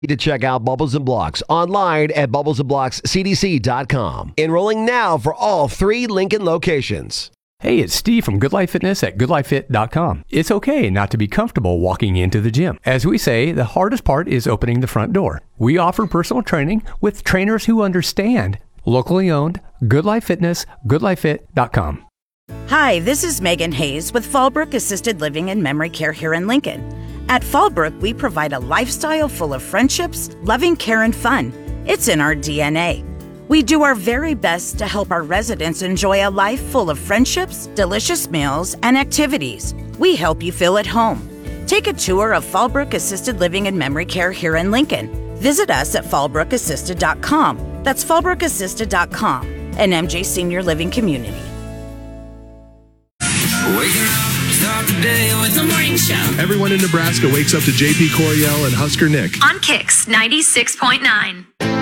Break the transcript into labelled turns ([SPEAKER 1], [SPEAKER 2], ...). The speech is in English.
[SPEAKER 1] To check out Bubbles and Blocks online at bubblesandblockscdc.com. Enrolling now for all 3 Lincoln locations.
[SPEAKER 2] Hey, it's Steve from Good Life Fitness at goodlifefit.com. It's okay not to be comfortable walking into the gym. As we say, the hardest part is opening the front door. We offer personal training with trainers who understand. Locally owned, Good Life Fitness, goodlifefit.com.
[SPEAKER 3] Hi, this is Megan Hayes with Fallbrook Assisted Living and Memory Care here in Lincoln. At Fallbrook, we provide a lifestyle full of friendships, loving care, and fun. It's in our DNA. We do our very best to help our residents enjoy a life full of friendships, delicious meals, and activities. We help you feel at home. Take a tour of Fallbrook Assisted Living and Memory Care here in Lincoln. Visit us at fallbrookassisted.com. That's fallbrookassisted.com, an MJ Senior Living community.
[SPEAKER 4] Waking up, start the day with the morning show.
[SPEAKER 5] Everyone in Nebraska wakes up to JP Coriel and Husker Nick
[SPEAKER 6] on Kicks 96.9.